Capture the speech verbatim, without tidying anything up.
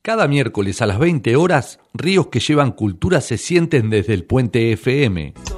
Cada miércoles a las veinte horas, Ríos que llevan cultura se sienten desde el Puente F M.